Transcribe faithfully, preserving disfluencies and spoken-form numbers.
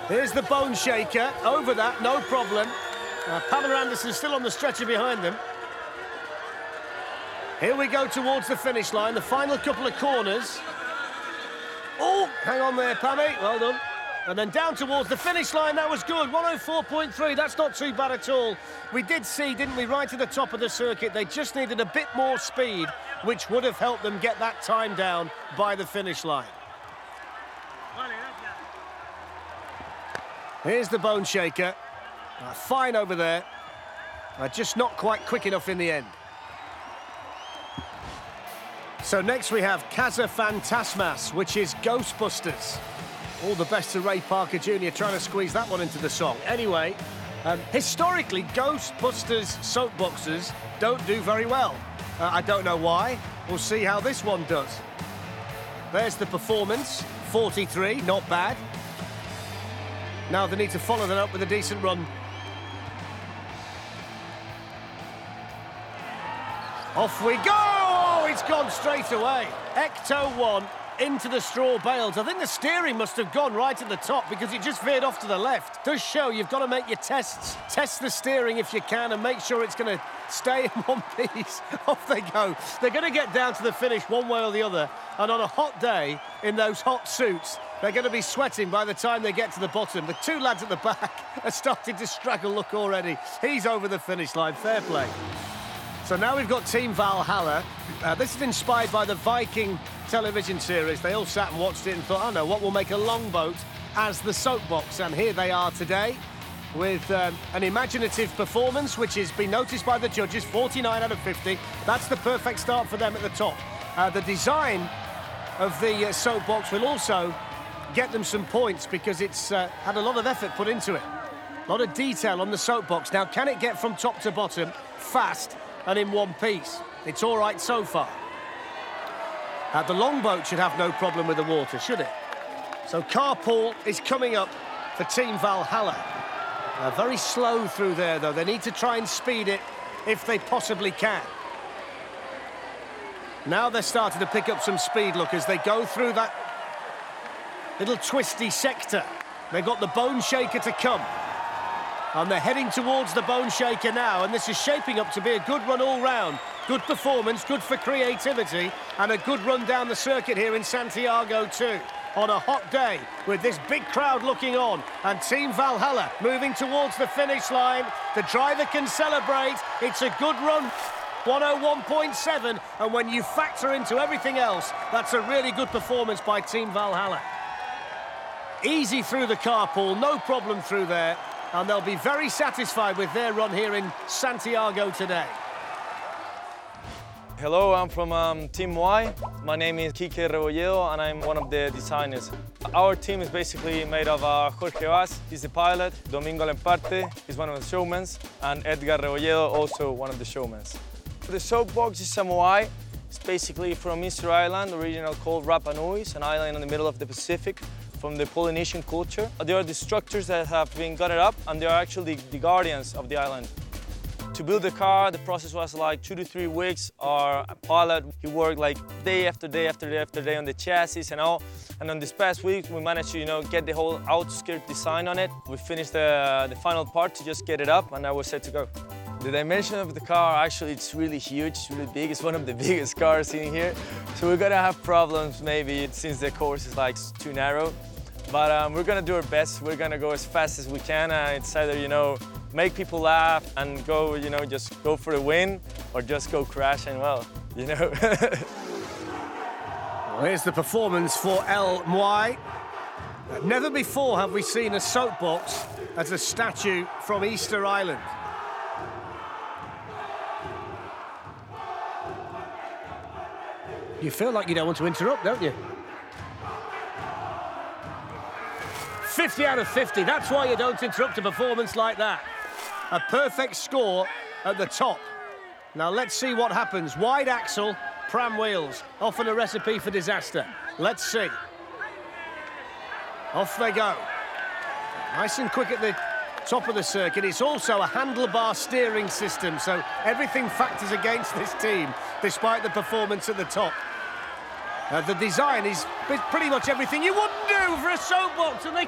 Here's the Bone Shaker. Over that, no problem. Uh, Pamela Anderson still on the stretcher behind them. Here we go towards the finish line, the final couple of corners. Oh, hang on there, Pammy. Well done. And then down towards the finish line. That was good. one oh four point three. That's not too bad at all. We did see, didn't we, right at the top of the circuit, they just needed a bit more speed, which would have helped them get that time down by the finish line. Here's the Bone Shaker. Uh, fine over there. Uh, just not quite quick enough in the end. So next we have Casa Fantasmas, which is Ghostbusters. All the best to Ray Parker Junior trying to squeeze that one into the song. Anyway, um, historically, Ghostbusters soapboxes don't do very well. Uh, I don't know why. We'll see how this one does. There's the performance, forty-three, not bad. Now they need to follow that up with a decent run. Off we go! Oh, it's gone straight away. Ecto one into the straw bales. I think the steering must have gone right at the top because it just veered off to the left. Does show you've got to make your tests. Test the steering if you can and make sure it's going to stay in one piece. Off they go. They're going to get down to the finish one way or the other. And on a hot day, in those hot suits, they're going to be sweating by the time they get to the bottom. The two lads at the back are starting to straggle look already. He's over the finish line. Fair play. So now we've got Team Valhalla. Uh, this is inspired by the Viking television series. They all sat and watched it and thought, oh no, what will make a longboat as the soapbox? And here they are today with um, an imaginative performance, which has been noticed by the judges, forty-nine out of fifty. That's the perfect start for them at the top. Uh, the design of the uh, soapbox will also get them some points because it's uh, had a lot of effort put into it. A lot of detail on the soapbox. Now, can it get from top to bottom fast and in one piece? It's all right so far. Uh, the longboat should have no problem with the water, should it? So Carpool is coming up for Team Valhalla. Uh, very slow through there, though. They need to try and speed it if they possibly can. Now they're starting to pick up some speed, look, as they go through that little twisty sector. They've got the Bone Shaker to come. And they're heading towards the Bone Shaker now, and this is shaping up to be a good run all round. Good performance, good for creativity, and a good run down the circuit here in Santiago too. On a hot day, with this big crowd looking on, and Team Valhalla moving towards the finish line. The driver can celebrate. It's a good run. one oh one point seven, and when you factor into everything else, that's a really good performance by Team Valhalla. Easy through the Carpool, no problem through there. And they'll be very satisfied with their run here in Santiago today. Hello, I'm from um, Team Y. My name is Quique Rebolledo and I'm one of the designers. Our team is basically made of uh, Jorge Vaz, he's the pilot, Domingo Lemparte, he's one of the showmen, and Edgar Rebolledo, also one of the showmen. The soapbox is Samoa. It's basically from Easter Island, originally called Rapa Nui, an island in the middle of the Pacific, from the Polynesian culture. They are the structures that have been gutted up, and they are actually the guardians of the island. To build the car, the process was like two to three weeks. Our pilot, he worked like day after day after day after day on the chassis and all. And on this past week, we managed to, you know, get the whole outskirt design on it. We finished the, the final part to just get it up, and I was set to go. The dimension of the car, actually, it's really huge, it's really big. It's one of the biggest cars in here. So we're gonna have problems maybe since the course is like too narrow. But um, we're gonna do our best. We're gonna go as fast as we can. Uh, it's either, you know, make people laugh and go, you know, just go for the win, or just go crash and, well, you know. Well, here's the performance for El Muay. Never before have we seen a soapbox as a statue from Easter Island. You feel like you don't want to interrupt, don't you? fifty out of fifty, that's why you don't interrupt a performance like that. A perfect score at the top. Now let's see what happens. Wide axle, pram wheels, often a recipe for disaster. Let's see. Off they go. Nice and quick at the top of the circuit. It's also a handlebar steering system, so everything factors against this team, despite the performance at the top. Uh, the design is pretty much everything you wouldn't do for a soapbox, and they